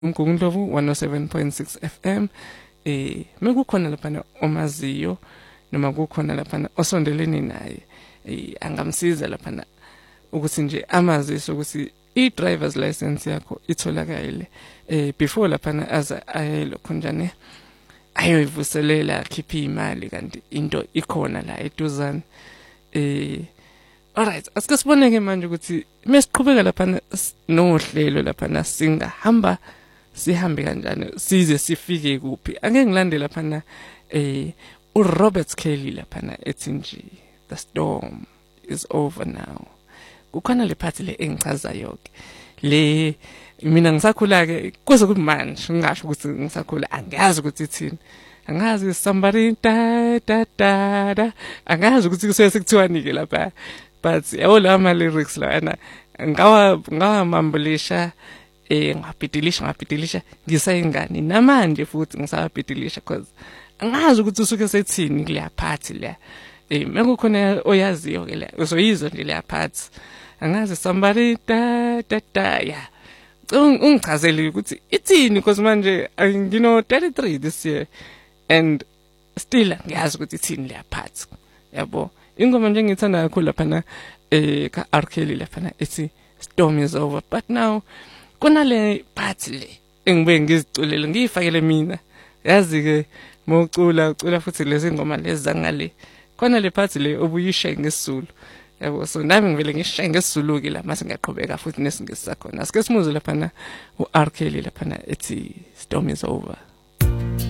Umgungundlovu 107.6 FM mekukhona lapha omaziyo noma kukhona lapha osondelene naye angamsiza lapha ukuthi nje amazise ukuthi i-driver's license yakho itholakala before lapha aza ayelo khonjane ayoyivuselela akhiphe imali kanti into ikhona la eduzane alright asike siboneke manje ukuthi mesiqhubeka lapha nohlelo lapha singahamba sihambe kanjani size sifike kuphi ake ngilande lapha uRobert Kelly lapha ethi nje the storm is over now kukhona le part le engichaza yonke le mina ngisakhula ke kuze kube manje ngisho ukuthi ngisakhula angazi ukuthi ithini angazi somebody da angazi ukuthi kusuke sekuthiwani ke lapha but yawona ama lyrics lana ngawa mambulisha ngapitilisha ngisayingani namanje futhi ngisabitilisha because angazi ukuthi usuke sethini kule party la mekukhona oyaziyo ke la uzoyizwa nje le party angazi somebody da ya ungichazele ukuthi ithini because manje you know 33 this year and still ngiyazi ukuthi ithini le party yabo ingoma nje ngithanda kakhulu lapha ka R Kelly lapha ethi storm is over but now kunale party le engibe ngiziculele ngiyifakele mina yazi ke mawucula futhi lezi ngoma lezi zangale khona le party le obuyishe ngesizulu yabo so nami ngivele ngishaye ngesizulu ke la mase ngiyaqhubeka futhi nesingisi sakhona asike simuze lapha uR Kelly lapha ethi storm is over.